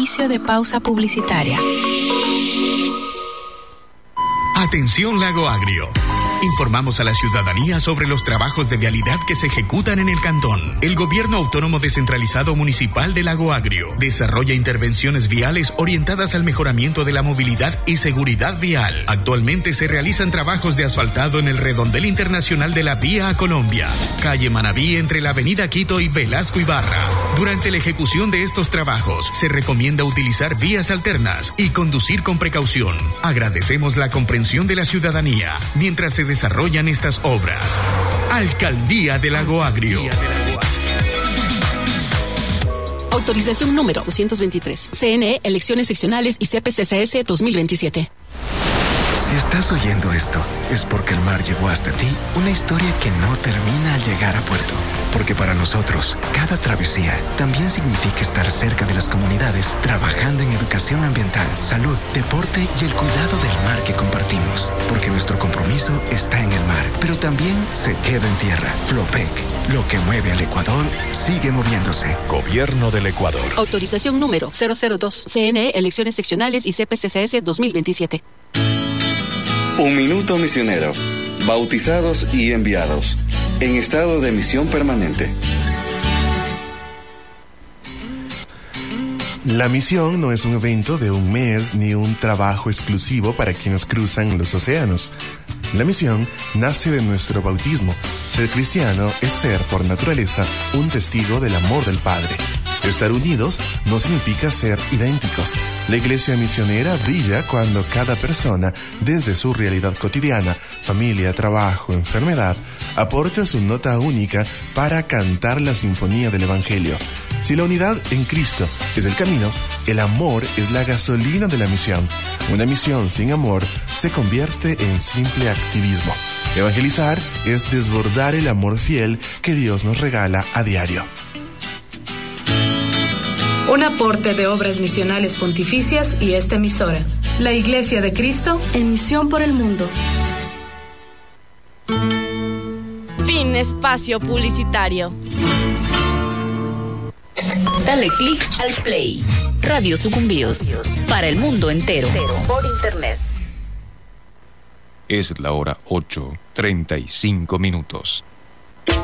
Inicio de pausa publicitaria. Atención Lago Agrio. Informamos a la ciudadanía sobre los trabajos de vialidad que se ejecutan en el cantón. El Gobierno Autónomo Descentralizado Municipal de Lago Agrio desarrolla intervenciones viales orientadas al mejoramiento de la movilidad y seguridad vial. Actualmente se realizan trabajos de asfaltado en el redondel internacional de la Vía a Colombia, calle Manabí entre la avenida Quito y Velasco Ibarra. Durante la ejecución de estos trabajos se recomienda utilizar vías alternas y conducir con precaución. Agradecemos la comprensión de la ciudadanía mientras se desarrollan estas obras. Alcaldía de Lago Agrio. Autorización número 223. CNE, elecciones seccionales y CPCCS 2027. Si estás oyendo esto, es porque el mar llevó hasta ti una historia que no termina al llegar a puerto. Porque para nosotros, cada travesía también significa estar cerca de las comunidades, trabajando en educación ambiental, salud, deporte y el cuidado del mar que compartimos. Porque nuestro compromiso está en el mar, pero también se queda en tierra. Flopec, lo que mueve al Ecuador, sigue moviéndose. Gobierno del Ecuador. Autorización número 002. CNE, elecciones seccionales y CPCCS 2027. Un minuto misionero. Bautizados y enviados. En estado de misión permanente. La misión no es un evento de un mes ni un trabajo exclusivo para quienes cruzan los océanos. La misión nace de nuestro bautismo. Ser cristiano es ser, por naturaleza, un testigo del amor del Padre. Estar unidos no significa ser idénticos. La iglesia misionera brilla cuando cada persona, desde su realidad cotidiana, familia, trabajo, enfermedad, aporta su nota única para cantar la sinfonía del Evangelio. Si la unidad en Cristo es el camino, el amor es la gasolina de la misión. Una misión sin amor se convierte en simple activismo. Evangelizar es desbordar el amor fiel que Dios nos regala a diario. Un aporte de Obras Misionales Pontificias y esta emisora. La Iglesia de Cristo en misión por el mundo. Fin espacio publicitario. Dale click al play. Radio Sucumbíos. Para el mundo entero. Por internet. Es la hora 8:35.